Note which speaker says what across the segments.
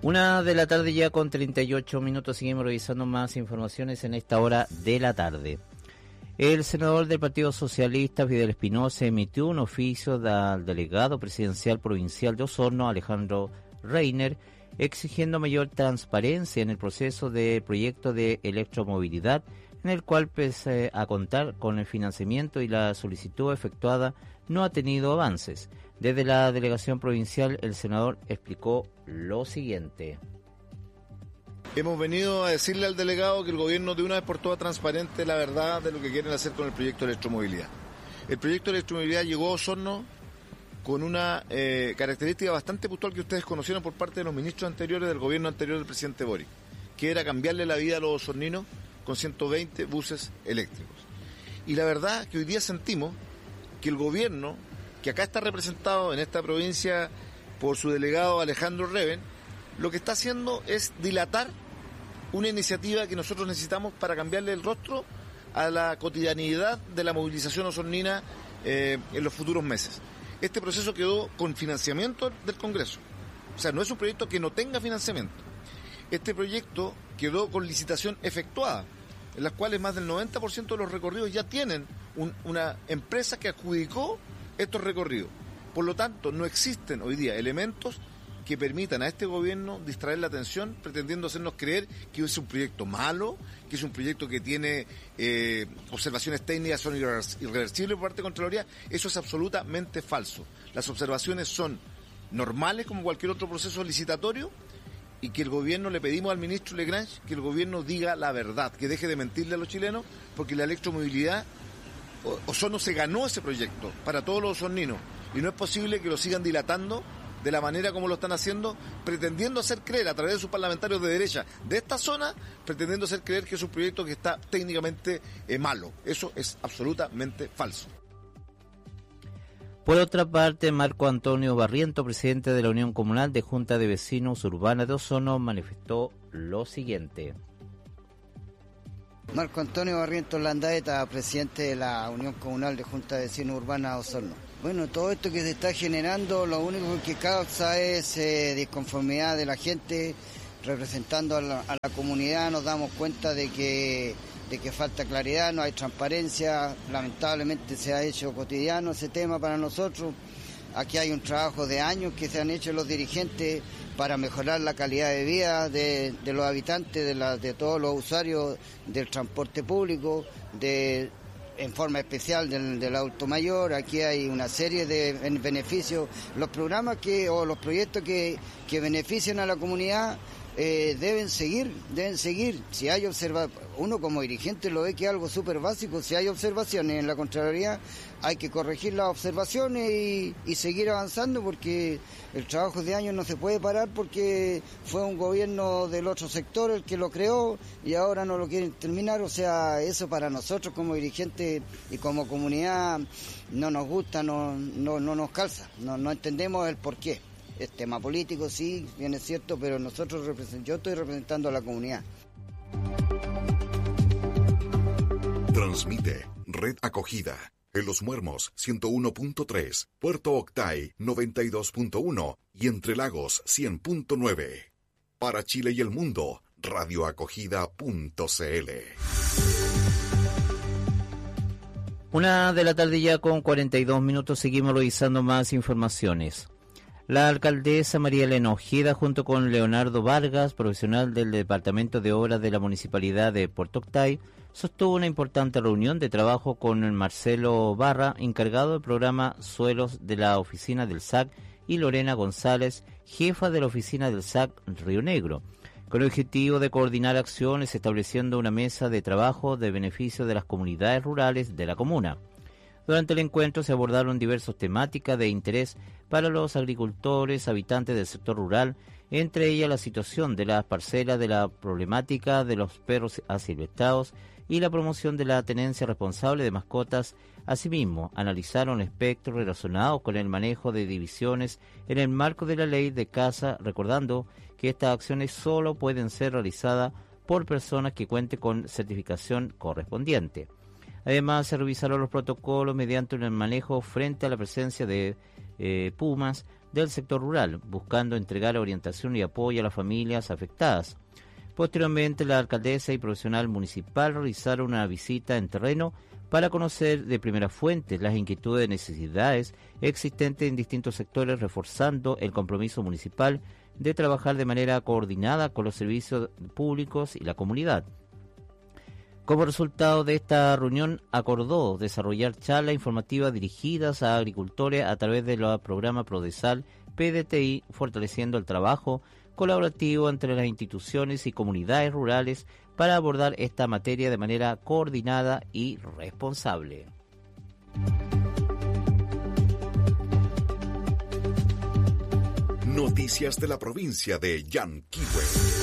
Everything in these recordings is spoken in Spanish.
Speaker 1: 1:00 ya con 38 minutos. Seguimos revisando más informaciones en esta hora de la tarde. El senador del Partido Socialista, Fidel Espinosa, emitió un oficio al delegado presidencial provincial de Osorno, Alejandro Reiner, exigiendo mayor transparencia en el proceso de proyecto de electromovilidad, en el cual, pese a contar con el financiamiento y la solicitud efectuada, no ha tenido avances. Desde la delegación provincial, el senador explicó lo siguiente.
Speaker 2: Hemos venido a decirle al delegado que el gobierno de una vez por todas transparente la verdad de lo que quieren hacer con el proyecto de electromovilidad. El proyecto de electromovilidad llegó a Osorno con una característica bastante puntual que ustedes conocieron por parte de los ministros anteriores del gobierno anterior del presidente Boric, que era cambiarle la vida a los osorninos con 120 buses eléctricos. Y la verdad que hoy día sentimos que el gobierno, que acá está representado en esta provincia por su delegado Alejandro Reven, lo que está haciendo es dilatar una iniciativa que nosotros necesitamos para cambiarle el rostro a la cotidianidad de la movilización osornina en los futuros meses. Este proceso quedó con financiamiento del Congreso, o sea, no es un proyecto que no tenga financiamiento. Este proyecto quedó con licitación efectuada, en las cuales más del 90% de los recorridos ya tienen una empresa que adjudicó estos recorridos. Por lo tanto, no existen hoy día elementos que permitan a este gobierno distraer la atención pretendiendo hacernos creer que es un proyecto malo, que es un proyecto que tiene observaciones técnicas, son irreversibles por parte de Contraloría. Eso es absolutamente falso. Las observaciones son normales como cualquier otro proceso licitatorio, y que el gobierno, le pedimos al ministro Legrange que el gobierno diga la verdad, que deje de mentirle a los chilenos, porque la electromovilidad, Osorno se ganó ese proyecto para todos los osorninos, y no es posible que lo sigan dilatando de la manera como lo están haciendo, pretendiendo hacer creer a través de sus parlamentarios de derecha de esta zona, pretendiendo hacer creer que es un proyecto que está técnicamente malo. Eso es absolutamente falso.
Speaker 1: Por otra parte, Marco Antonio Barriento, presidente de la Unión Comunal de Junta de Vecinos Urbana de Osorno, manifestó lo siguiente.
Speaker 3: Marco Antonio Barrientos Landaeta, presidente de la Unión Comunal de Junta de Vecinos Urbana de Osorno. Bueno, todo esto que se está generando, lo único que causa es disconformidad de la gente, representando a la comunidad. Nos damos cuenta de que falta claridad, no hay transparencia, lamentablemente se ha hecho cotidiano ese tema para nosotros. Aquí hay un trabajo de años que se han hecho los dirigentes para mejorar la calidad de vida de los habitantes, de todos los usuarios del transporte público, en forma especial del adulto mayor. Aquí hay una serie de beneficios. Los programas o los proyectos que benefician a la comunidad deben seguir. Si hay uno como dirigente lo ve que es algo súper básico. Si hay observaciones en la Contraloría, hay que corregir las observaciones y seguir avanzando, porque el trabajo de años no se puede parar, porque fue un gobierno del otro sector el que lo creó y ahora no lo quieren terminar. O sea, eso para nosotros como dirigentes y como comunidad no nos gusta, no nos calza, no entendemos el porqué. Es tema político, sí, bien es cierto, pero yo estoy representando a la comunidad.
Speaker 4: Transmite Red Acogida en Los Muermos 101.3, Puerto Octay 92.1 y Entre Lagos 100.9. Para Chile y el mundo, radioacogida.cl.
Speaker 1: 1:00 ya con 42 minutos. Seguimos revisando más informaciones. La alcaldesa María Elena Ojeda, junto con Leonardo Vargas, profesional del Departamento de Obras de la Municipalidad de Puerto Octay, sostuvo una importante reunión de trabajo con Marcelo Barra, encargado del programa Suelos de la oficina del SAC, y Lorena González, jefa de la oficina del SAC Río Negro, con el objetivo de coordinar acciones estableciendo una mesa de trabajo de beneficio de las comunidades rurales de la comuna. Durante el encuentro se abordaron diversas temáticas de interés para los agricultores, habitantes del sector rural, entre ellas la situación de las parcelas, de la problemática de los perros asilvestrados y la promoción de la tenencia responsable de mascotas. Asimismo, analizaron aspectos relacionados con el manejo de divisiones en el marco de la ley de caza, recordando que estas acciones solo pueden ser realizadas por personas que cuenten con certificación correspondiente. Además, se revisaron los protocolos mediante un manejo frente a la presencia de pumas, del sector rural, buscando entregar orientación y apoyo a las familias afectadas. Posteriormente, la alcaldesa y profesional municipal realizaron una visita en terreno para conocer de primera fuente las inquietudes y necesidades existentes en distintos sectores, reforzando el compromiso municipal de trabajar de manera coordinada con los servicios públicos y la comunidad. Como resultado de esta reunión, acordó desarrollar charlas informativas dirigidas a agricultores a través del programa Prodesal PDTI, fortaleciendo el trabajo colaborativo entre las instituciones y comunidades rurales para abordar esta materia de manera coordinada y responsable.
Speaker 4: Noticias de la provincia de Yanquihue.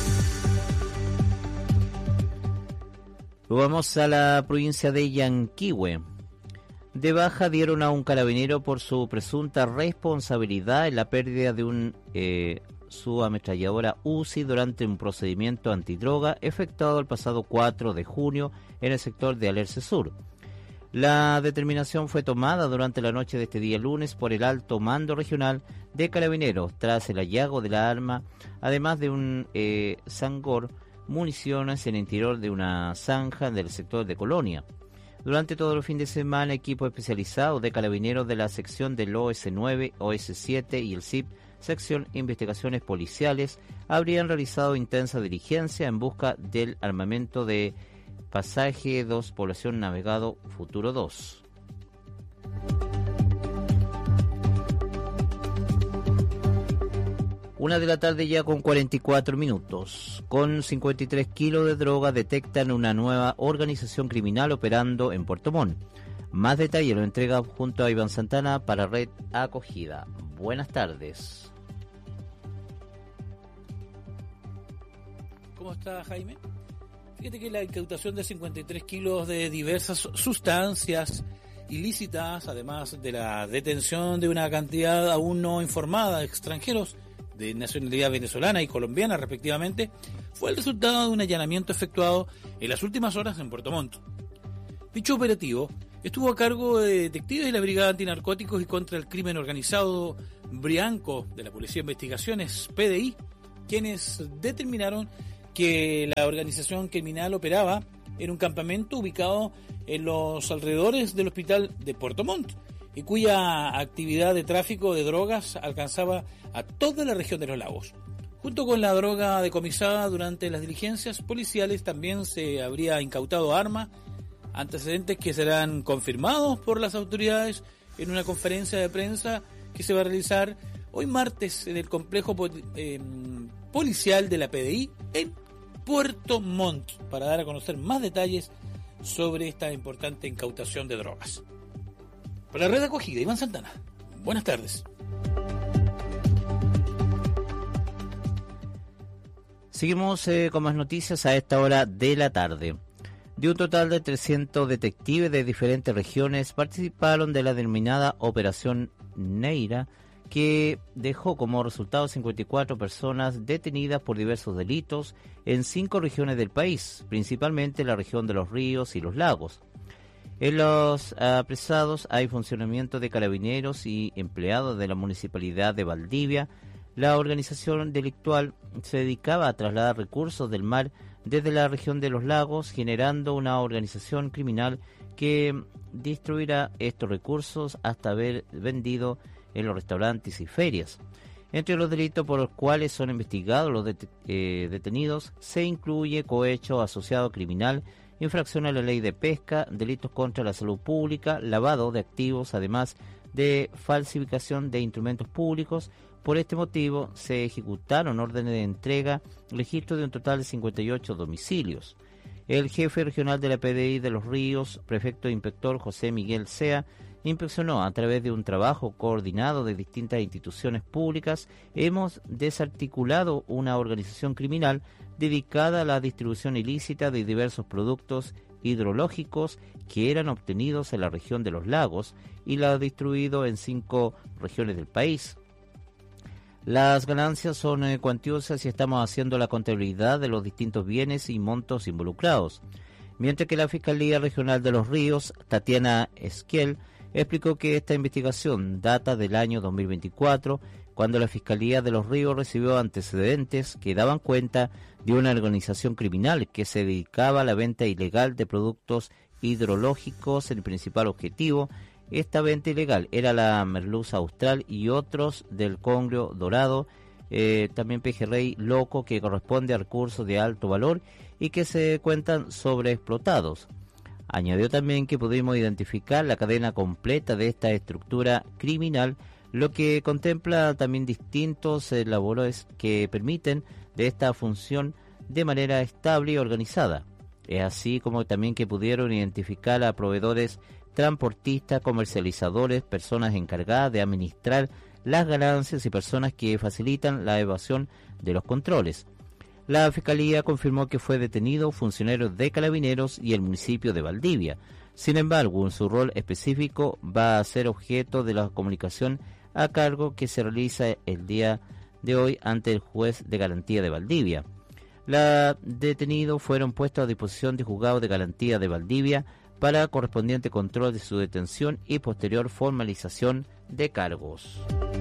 Speaker 1: Vamos a la provincia de Yanquihue. De baja dieron a un carabinero por su presunta responsabilidad en la pérdida de su ametralladora UCI durante un procedimiento antidroga efectuado el pasado 4 de junio en el sector de Alerce Sur. La determinación fue tomada durante la noche de este día lunes por el Alto Mando Regional de Carabineros tras el hallazgo de la arma, además de un sangor, municiones en el interior de una zanja del sector de Colonia. Durante todo el fin de semana, equipos especializados de carabineros de la sección del OS9, OS7 y el CIP, sección Investigaciones Policiales, habrían realizado intensa diligencia en busca del armamento de Pasaje 2, Población Navegado Futuro 2. Una de la tarde ya con 44 minutos. Con 53 kilos de droga detectan una nueva organización criminal operando en Puerto Montt. Más detalle lo entrega junto a Iván Santana para Red Acogida. Buenas tardes.
Speaker 5: ¿Cómo está, Jaime? Fíjate que la incautación de 53 kilos de diversas sustancias ilícitas, además de la detención de una cantidad aún no informada de extranjeros de nacionalidad venezolana y colombiana respectivamente, fue el resultado de un allanamiento efectuado en las últimas horas en Puerto Montt. Dicho operativo estuvo a cargo de detectives de la Brigada Antinarcóticos y contra el Crimen Organizado Brianco de la Policía de Investigaciones PDI, quienes determinaron que la organización criminal operaba en un campamento ubicado en los alrededores del hospital de Puerto Montt y cuya actividad de tráfico de drogas alcanzaba a toda la región de los lagos. Junto con la droga decomisada durante las diligencias policiales también se habría incautado armas, antecedentes que serán confirmados por las autoridades en una conferencia de prensa que se va a realizar hoy martes en el complejo policial de la PDI en Puerto Montt para dar a conocer más detalles sobre esta importante incautación de drogas. Para la Red Acogida, Iván Santana. Buenas tardes.
Speaker 1: Seguimos con más noticias a esta hora de la tarde. De un total de 300 detectives de diferentes regiones participaron de la denominada Operación Neira, que dejó como resultado 54 personas detenidas por diversos delitos en 5 regiones del país, principalmente la región de los ríos y los lagos. En los apresados hay funcionamiento de carabineros y empleados de la Municipalidad de Valdivia. La organización delictual se dedicaba a trasladar recursos del mar desde la región de los lagos, generando una organización criminal que distribuirá estos recursos hasta haber vendido en los restaurantes y ferias. Entre los delitos por los cuales son investigados los detenidos se incluye cohecho asociado criminal, infracción a la ley de pesca, delitos contra la salud pública, lavado de activos, además de falsificación de instrumentos públicos. Por este motivo se ejecutaron órdenes de entrega, registro de un total de 58 domicilios. El jefe regional de la PDI de Los Ríos, prefecto inspector José Miguel Sea, inspeccionó a través de un trabajo coordinado de distintas instituciones públicas. Hemos desarticulado una organización criminal dedicada a la distribución ilícita de diversos productos hidrológicos que eran obtenidos en la región de los lagos y la ha distribuido en 5 regiones del país. Las ganancias son cuantiosas y estamos haciendo la contabilidad de los distintos bienes y montos involucrados. Mientras que la Fiscalía Regional de Los Ríos, Tatiana Esquiel, explicó que esta investigación data del año 2024, cuando la Fiscalía de Los Ríos recibió antecedentes que daban cuenta de una organización criminal que se dedicaba a la venta ilegal de productos hidrológicos. El principal objetivo, esta venta ilegal, era la merluza austral y otros del congrio dorado, también pejerrey loco, que corresponde a recursos de alto valor y que se cuentan sobreexplotados. Añadió también que pudimos identificar la cadena completa de esta estructura criminal, lo que contempla también distintos labores que permiten de esta función de manera estable y organizada. Es así como también que pudieron identificar a proveedores, transportistas, comercializadores, personas encargadas de administrar las ganancias y personas que facilitan la evasión de los controles. La Fiscalía confirmó que fue detenido funcionarios de Carabineros y el municipio de Valdivia. Sin embargo, en su rol específico va a ser objeto de la comunicación a cargo que se realiza el día de hoy ante el juez de garantía de Valdivia. Los detenidos fueron puestos a disposición de juzgado de garantía de Valdivia para correspondiente control de su detención y posterior formalización de cargos.